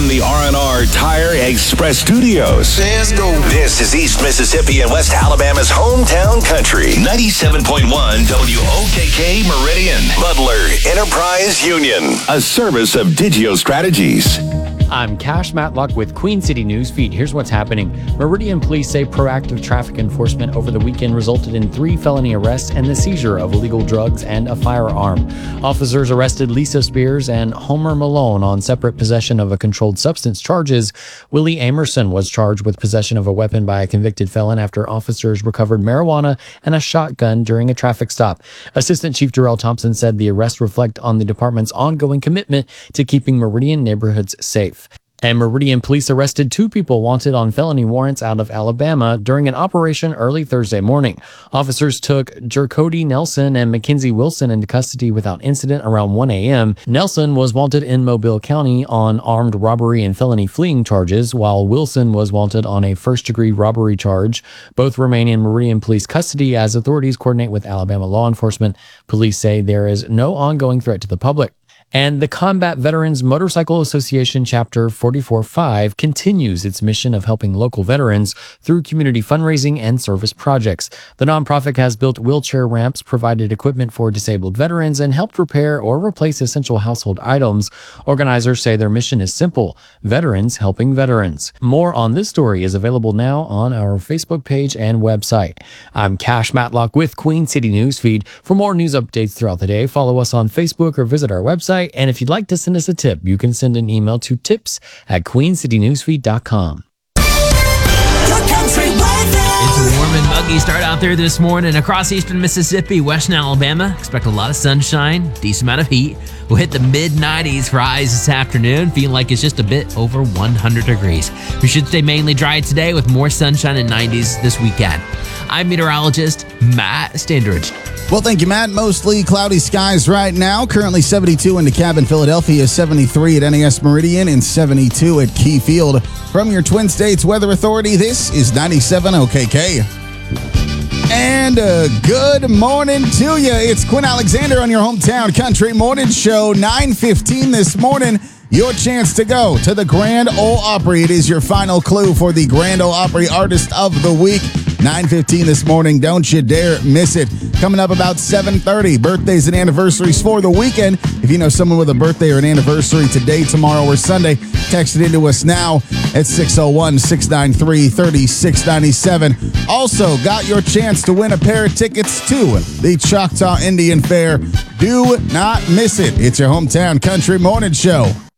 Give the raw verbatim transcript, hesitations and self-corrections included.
from the R and R Tire Express Studios. Let's go. This is East Mississippi and West Alabama's hometown country. ninety-seven point one W O K K Meridian. Butler Enterprise Union. A service of Digio Strategies. I'm Cash Matlock with Queen City News Feed. Here's what's happening. Meridian police say proactive traffic enforcement over the weekend resulted in three felony arrests and the seizure of illegal drugs and a firearm. Officers arrested Lisa Spears and Homer Malone on separate possession of a controlled substance charges. Willie Amerson was charged with possession of a weapon by a convicted felon after officers recovered marijuana and a shotgun during a traffic stop. Assistant Chief Darrell Thompson said the arrests reflect on the department's ongoing commitment to keeping Meridian neighborhoods safe. And Meridian police arrested two people wanted on felony warrants out of Alabama during an operation early Thursday morning. Officers took Jercody Nelson and Mackenzie Wilson into custody without incident around one a.m. Nelson was wanted in Mobile County on armed robbery and felony fleeing charges, while Wilson was wanted on a first-degree robbery charge. Both remain in Meridian police custody as authorities coordinate with Alabama law enforcement. Police say there is no ongoing threat to the public. And the Combat Veterans Motorcycle Association Chapter forty-four five continues its mission of helping local veterans through community fundraising and service projects. The nonprofit has built wheelchair ramps, provided equipment for disabled veterans, and helped repair or replace essential household items. Organizers say their mission is simple: veterans helping veterans. More on this story is available now on our Facebook page and website. I'm Cash Matlock with Queen City News Feed. For more news updates throughout the day, follow us on Facebook or visit our website. And if you'd like to send us a tip, you can send an email to tips at queen city newsfeed dot com. It's a warm and muggy start out there this morning across eastern Mississippi, western Alabama. Expect a lot of sunshine, decent amount of heat. We'll hit the mid nineties for highs this afternoon, feeling like it's just a bit over one hundred degrees. We should stay mainly dry today with more sunshine and nineties this weekend. I'm meteorologist Matt Standridge. Well, thank you, Matt. Mostly cloudy skies right now. Currently seventy-two in DeKalb and Philadelphia, seventy-three at N A S Meridian, and seventy-two at Key Field. From your Twin States Weather Authority, this is ninety-seven O K K. And uh, good morning to you. It's Quinn Alexander on your hometown country morning show, nine fifteen this morning. Your chance to go to the Grand Ole Opry. It is your final clue for the Grand Ole Opry Artist of the Week. nine fifteen this morning. Don't you dare miss it. Coming up about seven thirty, birthdays and anniversaries for the weekend. If you know someone with a birthday or an anniversary today, tomorrow, or Sunday, text it into us now at six oh one, six nine three, three six nine seven. Also, got your chance to win a pair of tickets to the Choctaw Indian Fair. Do not miss it. It's your hometown country morning show.